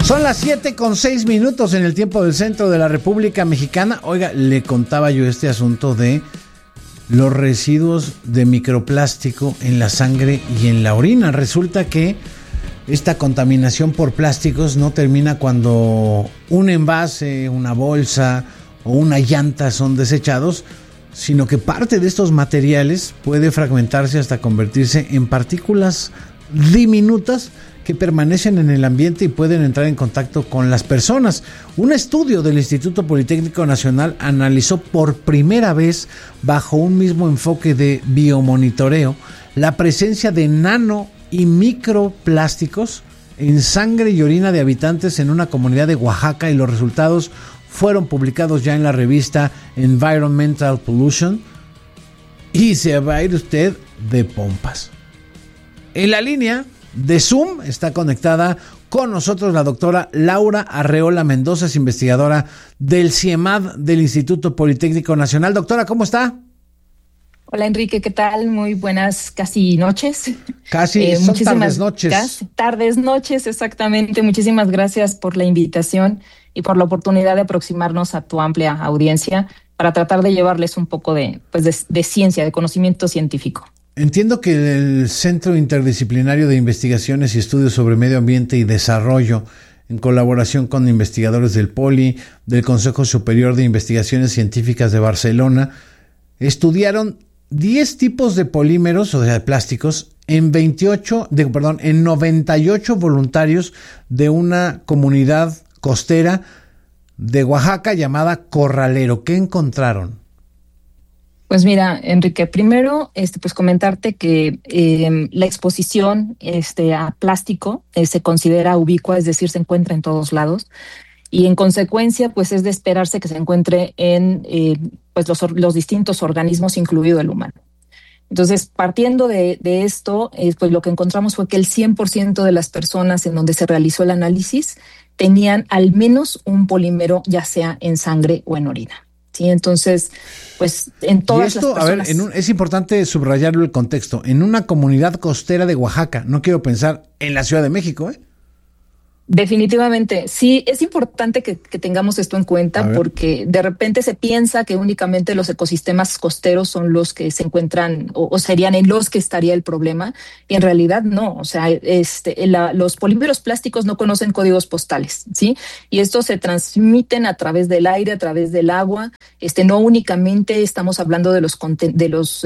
Son las 7:06 en el tiempo del centro de la República Mexicana. Oiga, le contaba yo este asunto de los residuos de microplástico en la sangre y en la orina. Resulta que esta contaminación por plásticos no termina cuando un envase, una bolsa o una llanta son desechados, sino que parte de estos materiales puede fragmentarse hasta convertirse en partículas diminutas que permanecen en el ambiente y pueden entrar en contacto con las personas. Un estudio del Instituto Politécnico Nacional analizó por primera vez, bajo un mismo enfoque de biomonitoreo, la presencia de nano y microplásticos en sangre y orina de habitantes en una comunidad de Oaxaca, y los resultados fueron publicados ya en la revista Environmental Pollution. Y se va a ir usted de pompas. En la línea de Zoom está conectada con nosotros la doctora Laura Arreola Mendoza, es investigadora del CIEMAD del Instituto Politécnico Nacional. Doctora, ¿cómo está? Hola Enrique, ¿qué tal? Muy buenas casi noches. Casi son tardes noches. Tardes noches, exactamente. Muchísimas gracias por la invitación y por la oportunidad de aproximarnos a tu amplia audiencia para tratar de llevarles un poco de ciencia, de conocimiento científico. Entiendo que el Centro Interdisciplinario de Investigaciones y Estudios sobre Medio Ambiente y Desarrollo, en colaboración con investigadores del POLI, del Consejo Superior de Investigaciones Científicas de Barcelona, estudiaron 10 tipos de polímeros, o sea, de plásticos, en 98 voluntarios de una comunidad costera de Oaxaca llamada Corralero. ¿Qué encontraron? Pues mira, Enrique, primero pues comentarte que la exposición a plástico se considera ubicua, es decir, se encuentra en todos lados, y en consecuencia pues es de esperarse que se encuentre en los distintos organismos, incluido el humano. Entonces, partiendo de esto, pues lo que encontramos fue que el 100% de las personas en donde se realizó el análisis tenían al menos un polímero, ya sea en sangre o en orina. Sí, entonces, pues en todas las personas... Es importante subrayarlo el contexto. En una comunidad costera de Oaxaca, no quiero pensar en la Ciudad de México, ¿eh? Definitivamente, sí, es importante que tengamos esto en cuenta, porque de repente se piensa que únicamente los ecosistemas costeros son los que se encuentran o serían en los que estaría el problema, y en realidad no. O sea, los polímeros plásticos no conocen códigos postales, ¿sí? Y estos se transmiten a través del aire, a través del agua. No únicamente estamos hablando de los contenedores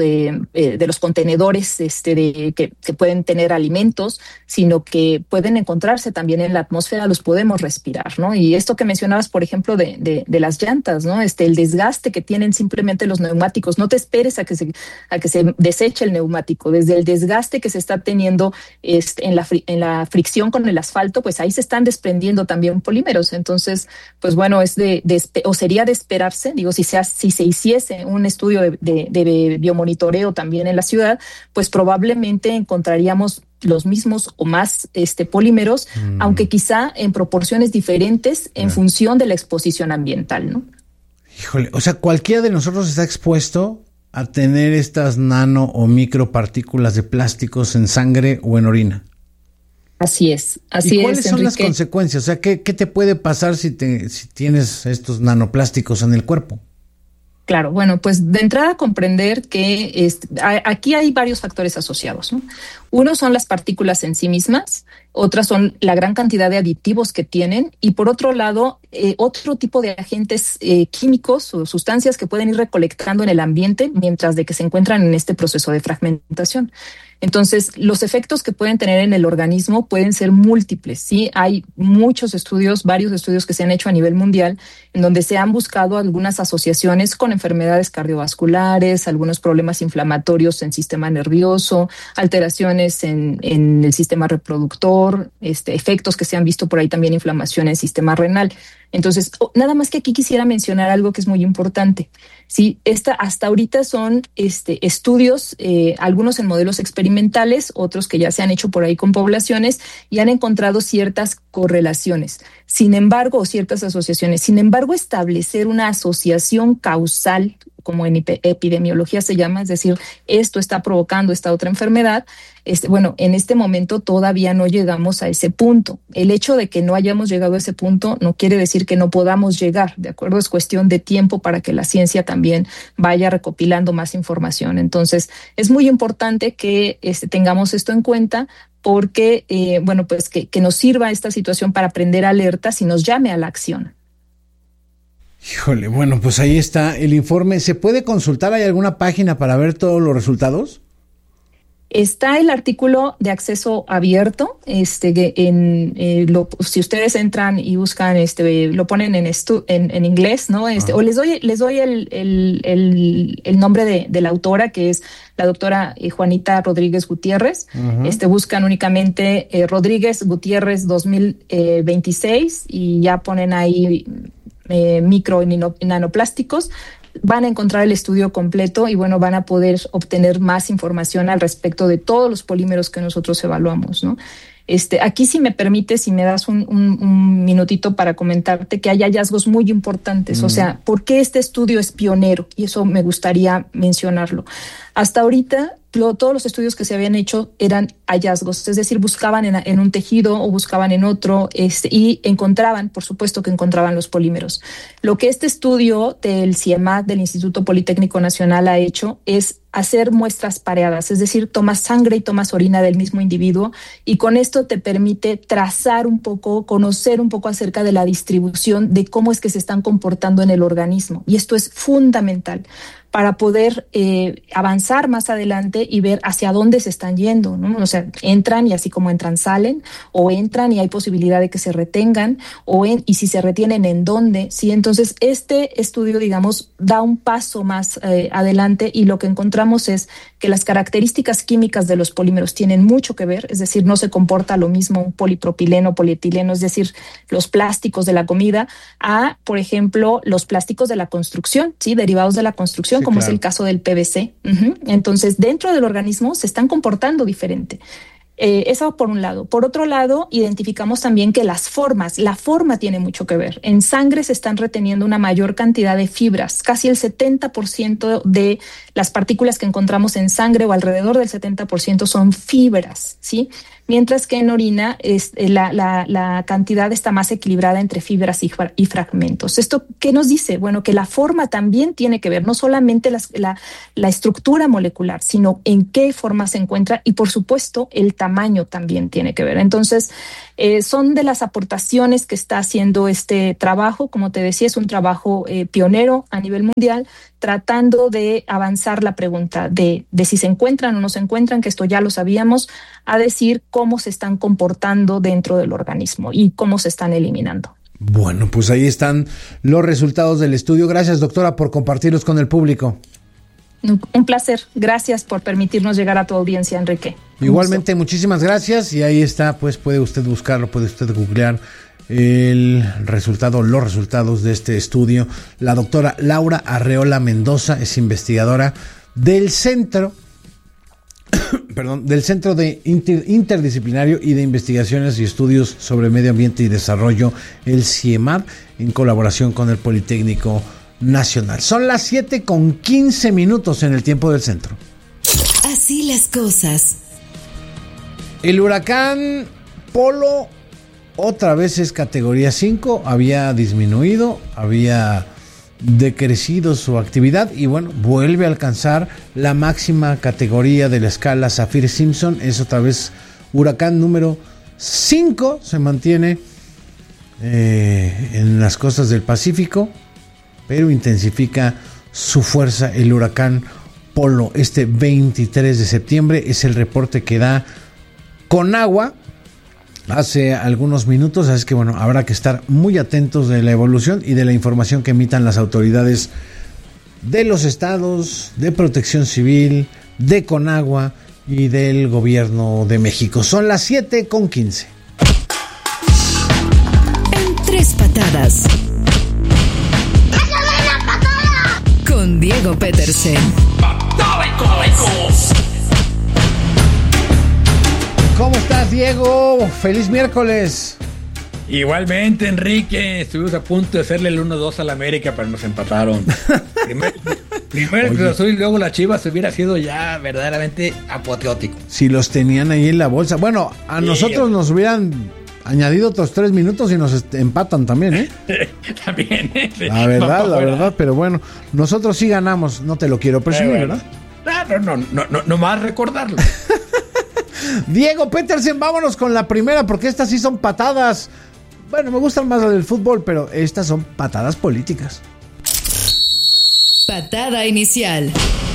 que pueden tener alimentos, sino que pueden encontrarse también en la atmósfera, los podemos respirar, ¿no? Y esto que mencionabas, por ejemplo, de las llantas, ¿no? El desgaste que tienen simplemente los neumáticos. No te esperes a que se deseche el neumático. Desde el desgaste que se está teniendo en la fricción con el asfalto, pues ahí se están desprendiendo también polímeros. Entonces, pues bueno, sería de esperarse, digo, si se hiciese un estudio de biomonitoreo también en la ciudad, pues probablemente encontraríamos los mismos o más polímeros, aunque quizá en proporciones diferentes en función de la exposición ambiental, ¿no? Híjole, o sea, cualquiera de nosotros está expuesto a tener estas nano o micropartículas de plásticos en sangre o en orina. Así es, ¿Y cuáles son las consecuencias? O sea, ¿qué te puede pasar si tienes estos nanoplásticos en el cuerpo? Claro, bueno, pues de entrada comprender que aquí hay varios factores asociados, ¿no? Uno son las partículas en sí mismas, otras son la gran cantidad de aditivos que tienen, y por otro lado, otro tipo de agentes químicos o sustancias que pueden ir recolectando en el ambiente mientras de que se encuentran en este proceso de fragmentación. Entonces, los efectos que pueden tener en el organismo pueden ser múltiples, ¿sí? Hay varios estudios que se han hecho a nivel mundial en donde se han buscado algunas asociaciones con enfermedades cardiovasculares, algunos problemas inflamatorios en sistema nervioso, alteraciones en el sistema reproductor, efectos que se han visto por ahí también, inflamación en sistema renal. Entonces, nada más que aquí quisiera mencionar algo que es muy importante. Sí, hasta ahorita son estudios, algunos en modelos experimentales, otros que ya se han hecho por ahí con poblaciones y han encontrado ciertas correlaciones. Sin embargo, o ciertas asociaciones. Sin embargo, establecer una asociación causal como en epidemiología se llama, es decir, esto está provocando esta otra enfermedad. Bueno, en este momento todavía no llegamos a ese punto. El hecho de que no hayamos llegado a ese punto no quiere decir que no podamos llegar, ¿de acuerdo? Es cuestión de tiempo para que la ciencia también vaya recopilando más información. Entonces, es muy importante que tengamos esto en cuenta porque, bueno, pues que nos sirva esta situación para prender alertas y nos llame a la acción. Híjole, bueno, pues ahí está el informe. ¿Se puede consultar? ¿Hay alguna página para ver todos los resultados? Está el artículo de acceso abierto, si ustedes entran y buscan, lo ponen en inglés, ¿no? O les doy el nombre de la autora, que es la doctora Juanita Rodríguez Gutiérrez. Buscan únicamente Rodríguez Gutiérrez 2026 y ya ponen ahí micro y nanoplásticos. Van a encontrar el estudio completo y bueno, van a poder obtener más información al respecto de todos los polímeros que nosotros evaluamos, ¿no? Aquí, si me permites, si me das un minutito para comentarte que hay hallazgos muy importantes. O sea, ¿por qué este estudio es pionero? Y eso me gustaría mencionarlo. Hasta ahorita, todos los estudios que se habían hecho eran hallazgos, es decir, buscaban en un tejido o buscaban en otro y encontraban, por supuesto que encontraban los polímeros. Lo que este estudio del CIEMAT, del Instituto Politécnico Nacional, ha hecho es hacer muestras pareadas, es decir, tomas sangre y tomas orina del mismo individuo y con esto te permite trazar un poco, conocer un poco acerca de la distribución de cómo es que se están comportando en el organismo. Y esto es fundamental para poder avanzar más adelante y ver hacia dónde se están yendo, ¿no? O sea, entran y así como entran, salen, o entran y hay posibilidad de que se retengan, y si se retienen, ¿en dónde? Sí, entonces este estudio, digamos, da un paso más adelante y lo que encontramos es que las características químicas de los polímeros tienen mucho que ver, es decir, no se comporta lo mismo un polipropileno, polietileno, es decir, los plásticos de la comida, a, por ejemplo, los plásticos de la construcción, ¿sí? Derivados de la construcción, sí, como claro. Es el caso del PVC. Entonces, dentro del organismo se están comportando diferente. Eso por un lado. Por otro lado, identificamos también que la forma tiene mucho que ver. En sangre se están reteniendo una mayor cantidad de fibras, casi el 70% de las partículas que encontramos en sangre o alrededor del 70% son fibras, ¿sí? Mientras que en orina la cantidad está más equilibrada entre fibras y fragmentos. ¿Esto qué nos dice? Bueno, que la forma también tiene que ver, no solamente la estructura molecular, sino en qué forma se encuentra y, por supuesto, el tamaño también tiene que ver. Entonces, son de las aportaciones que está haciendo este trabajo. Como te decía, es un trabajo pionero a nivel mundial, tratando de avanzar la pregunta de si se encuentran o no se encuentran, que esto ya lo sabíamos, a decir cómo se están comportando dentro del organismo y cómo se están eliminando. Bueno, pues ahí están los resultados del estudio. Gracias, doctora, por compartirlos con el público. Un placer. Gracias por permitirnos llegar a tu audiencia, Enrique. Igualmente, muchísimas gracias. Y ahí está, pues puede usted buscarlo, puede usted googlear los resultados de este estudio. La doctora Laura Arreola Mendoza es investigadora del Centro de Interdisciplinario y de Investigaciones y Estudios sobre Medio Ambiente y Desarrollo, el CIEMAT, en colaboración con el Politécnico Nacional. Son las 7:15 en el tiempo del centro. Así las cosas. El huracán Polo otra vez es categoría 5, había disminuido, había decrecido su actividad y bueno, vuelve a alcanzar la máxima categoría de la escala Saffir-Simpson. Es otra vez huracán número 5, se mantiene en las costas del Pacífico, pero intensifica su fuerza el huracán Polo. Este 23 de septiembre es el reporte que da Conagua hace algunos minutos, así que bueno, habrá que estar muy atentos de la evolución y de la información que emitan las autoridades de los estados, de Protección Civil, de Conagua y del Gobierno de México. Son las 7:15. En 3 patadas. Con Diego Petersen. ¿Cómo estás, Diego? ¡Feliz miércoles! Igualmente, Enrique. Estuvimos a punto de hacerle el 1-2 a la América, pero nos empataron. Primero el Cruz Azul y luego la Chivas hubiera sido ya verdaderamente apoteótico. Si los tenían ahí en la bolsa. Bueno, a nosotros nos hubieran añadido otros 3 minutos y nos empatan también, ¿eh? También, sí. La verdad, pero bueno, nosotros sí ganamos, no te lo quiero presumir, ¿verdad? No más recordarlo. Diego Petersen, vámonos con la primera, porque estas sí son patadas. Bueno, me gustan más las del fútbol, pero estas son patadas políticas. Patada inicial.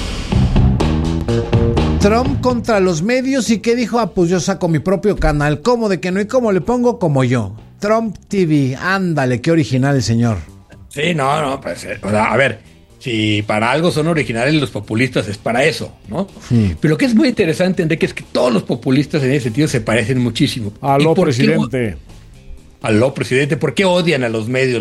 Trump contra los medios, ¿y qué dijo? Pues yo saco mi propio canal. ¿Cómo de que no? ¿Y cómo le pongo? Como yo. Trump TV, ándale, qué original el señor. Sí, pues, o sea, a ver, si para algo son originales los populistas, es para eso, ¿no? Sí. Pero lo que es muy interesante, Enrique, es que todos los populistas en ese sentido se parecen muchísimo. Aló, presidente. Aló, presidente. ¿Por qué odian a los medios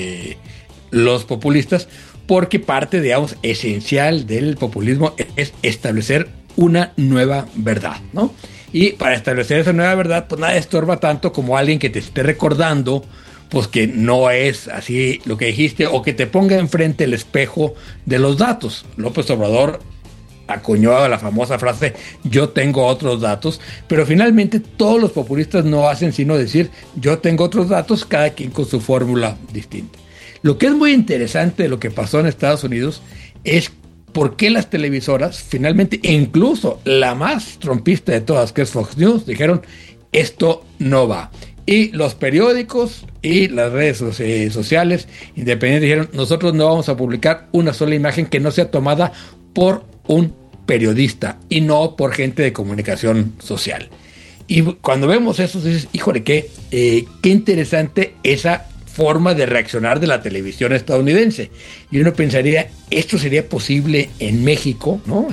los populistas? Porque parte, digamos, esencial del populismo es establecer una nueva verdad, ¿no? Y para establecer esa nueva verdad, pues nada estorba tanto como alguien que te esté recordando, pues que no es así lo que dijiste, o que te ponga enfrente el espejo de los datos. López Obrador acuñó la famosa frase, yo tengo otros datos, pero finalmente todos los populistas no hacen sino decir, yo tengo otros datos, cada quien con su fórmula distinta. Lo que es muy interesante de lo que pasó en Estados Unidos es por qué las televisoras, finalmente, incluso la más trumpista de todas, que es Fox News, dijeron, esto no va. Y los periódicos y las redes sociales independientes dijeron, nosotros no vamos a publicar una sola imagen que no sea tomada por un periodista y no por gente de comunicación social. Y cuando vemos eso, dices, híjole, qué interesante esa forma de reaccionar de la televisión estadounidense. Y uno pensaría, esto sería posible en México, ¿no?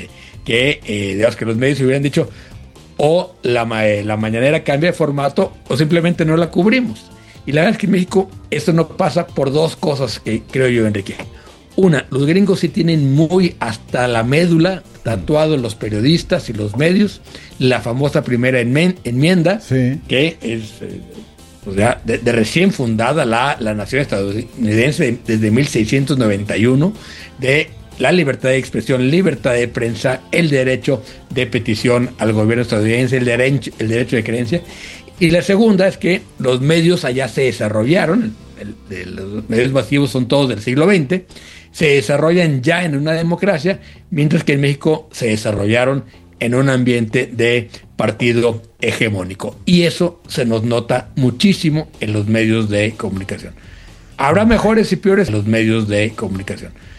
Digamos que los medios hubieran dicho, o la mañanera cambia de formato, o simplemente no la cubrimos. Y la verdad es que en México esto no pasa por dos cosas que creo yo, Enrique. Una, los gringos sí tienen muy hasta la médula tatuado en los periodistas y los medios la famosa primera enmienda, sí, que es pues ya de recién fundada la nación estadounidense desde 1691, de la libertad de expresión, libertad de prensa, el derecho de petición al gobierno estadounidense, el derecho de creencia. Y la segunda es que los medios allá se desarrollaron, los medios masivos son todos del siglo XX, se desarrollan ya en una democracia, mientras que en México se desarrollaron en un ambiente de partido hegemónico. Y eso se nos nota muchísimo en los medios de comunicación. Habrá mejores y peores en los medios de comunicación.